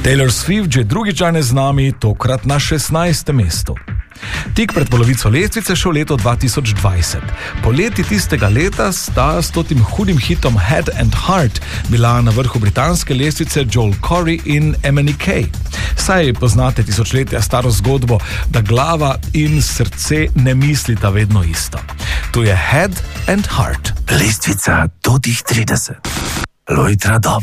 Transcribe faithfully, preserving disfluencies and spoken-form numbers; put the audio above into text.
Taylor Swift že drugič danes z nami, tokrat na šestnajstem mestu. Tik pred polovico lestvice šel leto dva tisoč dvajset. Poleti tistega leta sta s totim hudim hitom Head and Heart bila na vrhu britanske lestvice Joel Corey in M N E K. Saj poznate tisočletja staro zgodbo, da glava in srce ne mislita vedno isto. Tu je Head and Heart. Lestvica do tih trideset. Lojtra dobro.